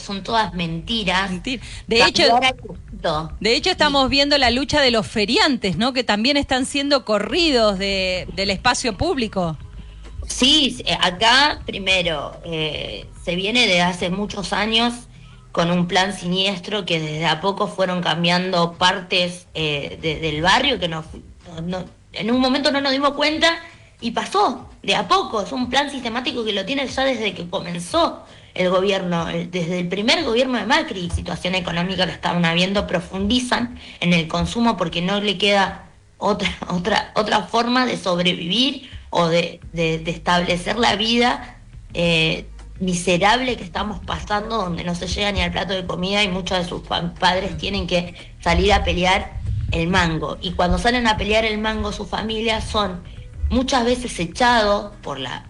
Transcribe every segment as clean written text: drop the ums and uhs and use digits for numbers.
son todas mentiras. De hecho estamos viendo la lucha de los feriantes, ¿no? Que también están siendo corridos del espacio público. Sí, acá primero se viene de hace muchos años con un plan siniestro que desde a poco fueron cambiando partes del barrio que en un momento no nos dimos cuenta y pasó de a poco. Es un plan sistemático que lo tiene ya desde que comenzó el gobierno, desde el primer gobierno de Macri. Situación económica que estaban habiendo, profundizan en el consumo porque no le queda otra forma de sobrevivir o de establecer la vida miserable que estamos pasando, donde no se llega ni al plato de comida y muchos de sus padres tienen que salir a pelear el mango. Y cuando salen a pelear el mango sus familias son muchas veces echados por la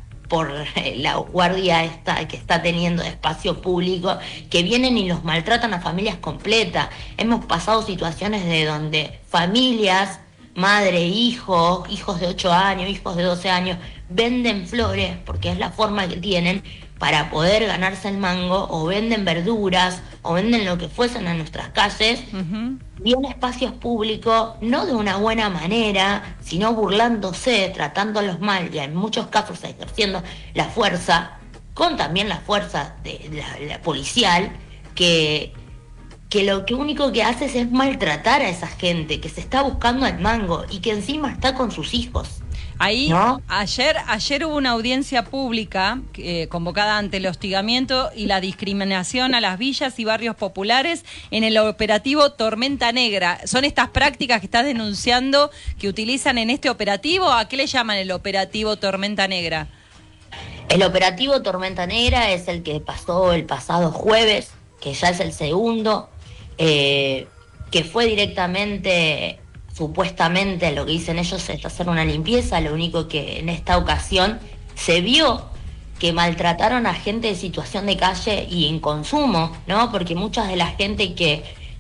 guardia que está teniendo de espacio público, que vienen y los maltratan a familias completas. Hemos pasado situaciones de donde familias, madre, hijos de 8 años, hijos de 12 años, venden flores, porque es la forma que tienen, para poder ganarse el mango, o venden verduras, o venden lo que fuesen a nuestras calles, y en espacios públicos, no de una buena manera, sino burlándose, tratándolos mal, y en muchos casos ejerciendo la fuerza, con también la fuerza de la policial, que lo que único que hace es maltratar a esa gente que se está buscando el mango y que encima está con sus hijos. Ahí, ¿no? ayer hubo una audiencia pública convocada ante el hostigamiento y la discriminación a las villas y barrios populares en el operativo Tormenta Negra. ¿Son estas prácticas que estás denunciando que utilizan en este operativo? ¿A qué le llaman el operativo Tormenta Negra? El operativo Tormenta Negra es el que pasó el pasado jueves, que ya es el segundo, que fue directamente, supuestamente lo que dicen ellos es hacer una limpieza. Lo único que en esta ocasión se vio que maltrataron a gente de situación de calle y en consumo, ¿no? Porque muchas de la gente que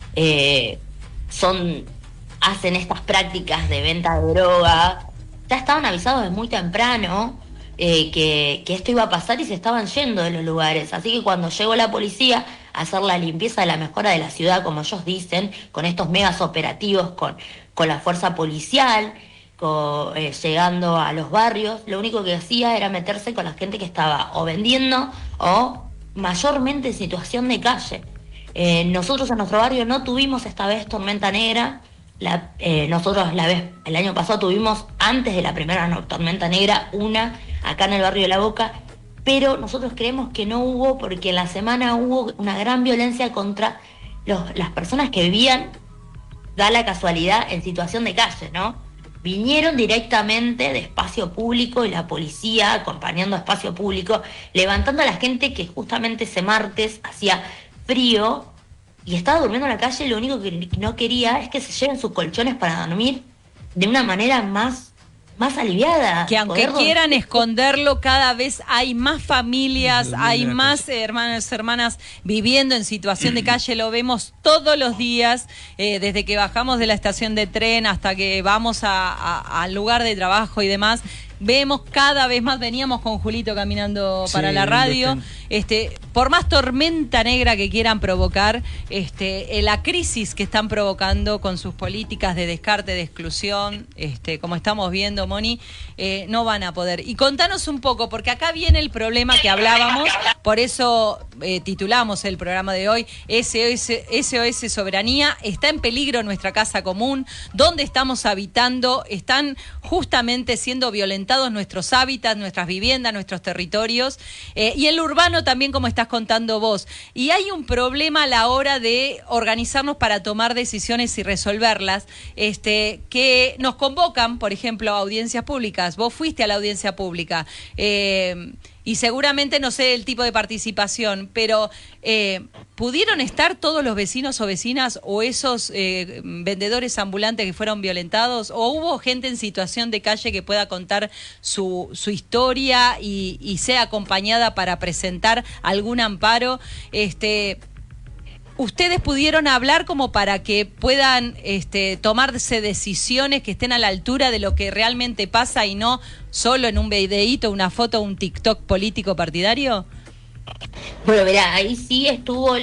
hacen estas prácticas de venta de droga ya estaban avisados desde muy temprano que esto iba a pasar y se estaban yendo de los lugares. Así que cuando llegó la policía a hacer la limpieza de la mejora de la ciudad, como ellos dicen, con estos megas operativos, con la fuerza policial, llegando a los barrios, lo único que hacía era meterse con la gente que estaba o vendiendo o mayormente en situación de calle. Nosotros en nuestro barrio no tuvimos esta vez tormenta negra. Nosotros el año pasado tuvimos, antes de la primera tormenta negra, una acá en el barrio de La Boca, pero nosotros creemos que no hubo, porque en la semana hubo una gran violencia contra las personas que vivían, da la casualidad, en situación de calle, ¿no? Vinieron directamente de espacio público y la policía acompañando a espacio público, levantando a la gente que justamente ese martes hacía frío y estaba durmiendo en la calle. Lo único que no quería es que se lleven sus colchones para dormir de una manera más aliviada. Que aunque quieran esconderlo, cada vez hay más familias, hay más hermanas viviendo en situación de calle. Lo vemos todos los días, desde que bajamos de la estación de tren hasta que vamos al lugar de trabajo y demás. Vemos cada vez más, veníamos con Julito caminando para la radio, por más tormenta negra que quieran provocar, la crisis que están provocando con sus políticas de descarte, de exclusión, como estamos viendo, Moni, no van a poder. Y contanos un poco, porque acá viene el problema que hablábamos, por eso titulamos el programa de hoy, SOS Soberanía. Está en peligro nuestra casa común, donde estamos habitando, están justamente siendo violentados nuestros hábitats, nuestras viviendas, nuestros territorios, y en lo urbano también, como estás contando vos. Y hay un problema a la hora de organizarnos para tomar decisiones y resolverlas, que nos convocan, por ejemplo, a audiencias públicas. Vos fuiste a la audiencia pública, y seguramente no sé el tipo de participación, pero ¿pudieron estar todos los vecinos o vecinas o esos vendedores ambulantes que fueron violentados? ¿O hubo gente en situación de calle que pueda contar su historia y sea acompañada para presentar algún amparo? ¿Ustedes pudieron hablar como para que puedan tomarse decisiones que estén a la altura de lo que realmente pasa y no solo en un videíto, una foto, un TikTok político partidario? Bueno, mirá, ahí sí estuvo